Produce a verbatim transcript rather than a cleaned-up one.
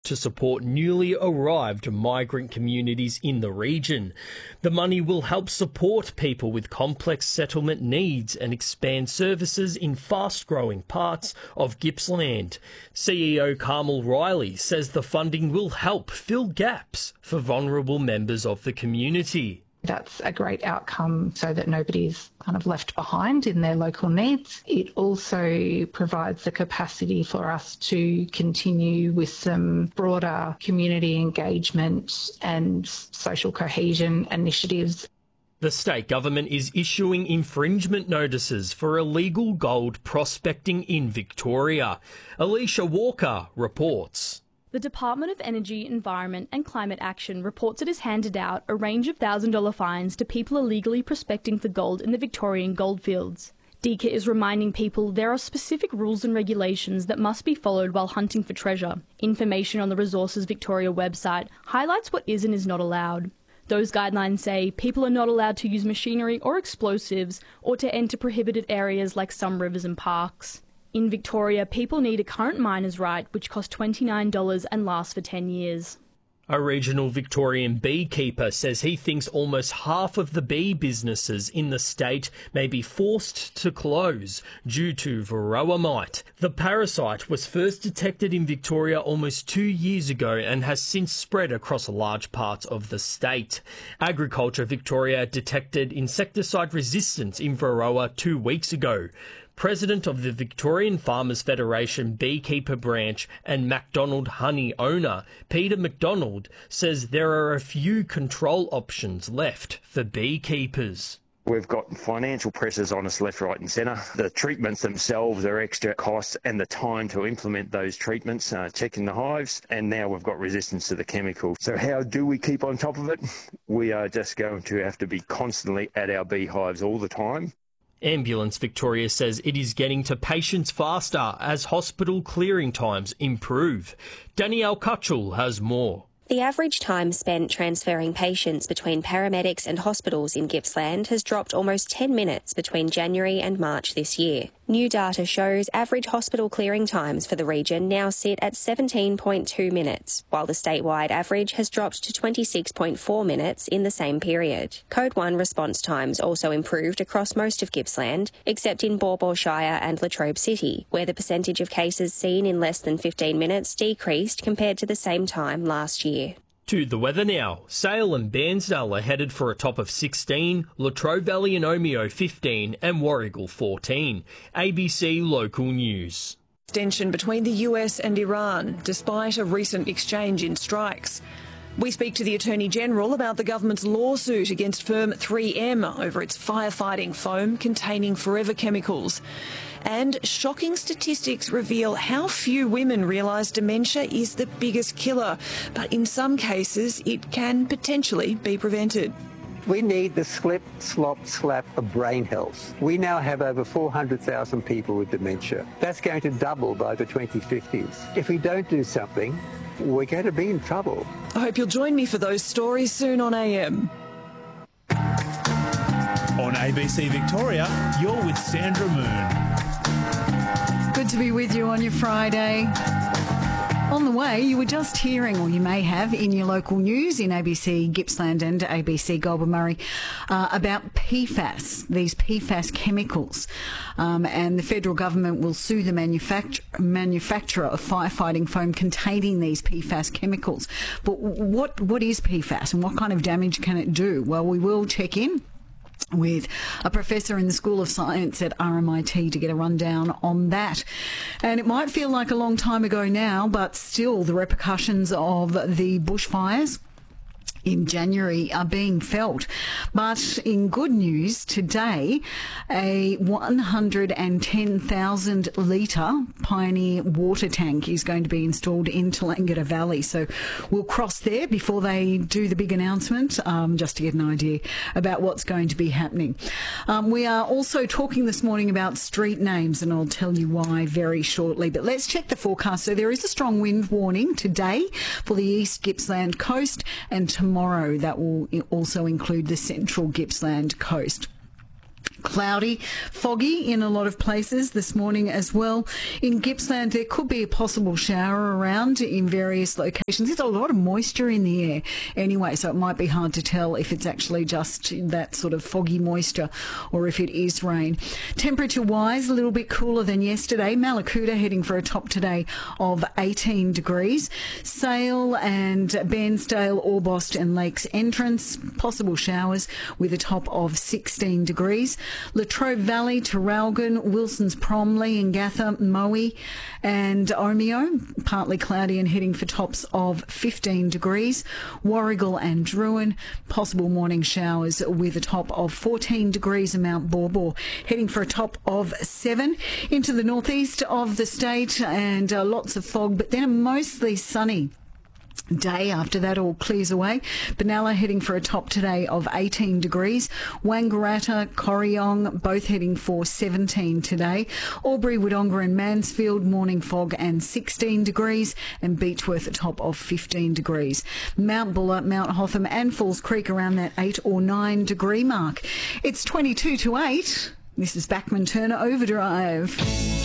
to support newly arrived migrant communities in the region. The money will help support people with complex settlement needs and expand services in fast-growing parts of Gippsland. C E O Carmel Riley says the funding will help fill gaps for vulnerable members of the community. That's a great outcome so that nobody's kind of left behind in their local needs. It also provides the capacity for us to continue with some broader community engagement and social cohesion initiatives. The state government is issuing infringement notices for illegal gold prospecting in Victoria. Alicia Walker reports. The Department of Energy, Environment and Climate Action reports it has handed out a range of one thousand dollars fines to people illegally prospecting for gold in the Victorian goldfields. D C A is reminding people there are specific rules and regulations that must be followed while hunting for treasure. Information on the Resources Victoria website highlights what is and is not allowed. Those guidelines say people are not allowed to use machinery or explosives or to enter prohibited areas like some rivers and parks. In Victoria, people need a current miner's right, which costs twenty-nine dollars and lasts for ten years. A regional Victorian beekeeper says he thinks almost half of the bee businesses in the state may be forced to close due to varroa mite. The parasite was first detected in Victoria almost two years ago and has since spread across large parts of the state. Agriculture Victoria detected insecticide resistance in varroa two weeks ago. President of the Victorian Farmers Federation Beekeeper Branch and MacDonald Honey owner, Peter McDonald, says there are a few control options left for beekeepers. We've got financial pressures on us left, right and centre. The treatments themselves are extra costs and the time to implement those treatments, uh, checking the hives, and now we've got resistance to the chemical. So how do we keep on top of it? We are just going to have to be constantly at our beehives all the time. Ambulance Victoria says it is getting to patients faster as hospital clearing times improve. Danielle Cutchell has more. The average time spent transferring patients between paramedics and hospitals in Gippsland has dropped almost ten minutes between January and March this year. New data shows average hospital clearing times for the region now sit at seventeen point two minutes, while the statewide average has dropped to twenty-six point four minutes in the same period. Code one response times also improved across most of Gippsland, except in Baw Baw Shire and Latrobe City, where the percentage of cases seen in less than fifteen minutes decreased compared to the same time last year. To the weather now. Sale and Bairnsdale are headed for a top of sixteen, Latrobe Valley and Omeo fifteen and Warragul fourteen. A B C Local News. Tension between the U S and Iran, despite a recent exchange in strikes. We speak to the Attorney General about the government's lawsuit against firm three M over its firefighting foam containing forever chemicals. And shocking statistics reveal how few women realise dementia is the biggest killer, but in some cases it can potentially be prevented. We need the slip, slop, slap of brain health. We now have over four hundred thousand people with dementia. That's going to double by the twenty fifties. If we don't do something, we're going to be in trouble. I hope you'll join me for those stories soon on A M. On A B C Victoria, you're with Sandra Moon. Good to be with you on your Friday. On the way, you were just hearing, or you may have, in your local news in A B C Gippsland and A B C Goulburn Murray, uh, about P FAS, these P FAS chemicals. Um, and the federal government will sue the manufact- manufacturer of firefighting foam containing these P FAS chemicals. But what what is P FAS and what kind of damage can it do? Well, we will check in with a professor in the School of Science at R M I T to get a rundown on that. And it might feel like a long time ago now, but still the repercussions of the bushfires in January are being felt. But in good news today, a one hundred ten thousand litre Pioneer water tank is going to be installed in Tallangatta Valley. So we'll cross there before they do the big announcement, um, just to get an idea about what's going to be happening. Um, we are also talking this morning about street names, and I'll tell you why very shortly. But let's check the forecast. So there is a strong wind warning today for the East Gippsland coast, and tomorrow that will also include the central Gippsland coast. Cloudy, foggy in a lot of places this morning as well. In Gippsland, there could be a possible shower around in various locations. There's a lot of moisture in the air anyway, so it might be hard to tell if it's actually just that sort of foggy moisture or if it is rain. Temperature-wise, a little bit cooler than yesterday. Mallacoota heading for a top today of eighteen degrees. Sale and Bairnsdale, Orbost and Lakes Entrance, possible showers with a top of sixteen degrees. Latrobe Valley, Traralgon, Wilson's Bromley and Gatha, Moe and Omeo, partly cloudy and heading for tops of fifteen degrees. Warrigal and Druin, possible morning showers with a top of fourteen degrees, and Mount Borbor heading for a top of seven. Into the northeast of the state and uh, lots of fog, but then a mostly sunny day after that all clears away. Benalla heading for a top today of eighteen degrees. Wangaratta, Corryong both heading for seventeen today. Albury, Wodonga and Mansfield morning fog and sixteen degrees, and Beechworth a top of fifteen degrees. Mount Buller, Mount Hotham and Falls Creek around that eight or nine degree mark. It's twenty-two to eight. This is Bachman Turner Overdrive.